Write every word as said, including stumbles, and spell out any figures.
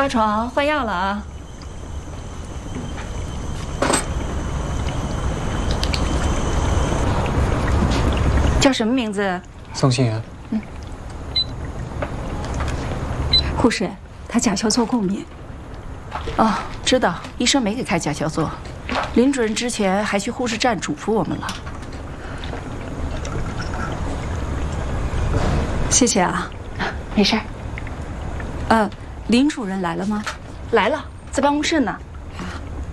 刷床换药了啊！叫什么名字？ 宋欣源。 嗯。护士，他甲硝唑过敏。哦，知道，医生没给开甲硝唑。林主任之前还去护士站嘱咐我们了。谢谢啊。没事儿。呃，林主任来了吗？来了，在办公室呢。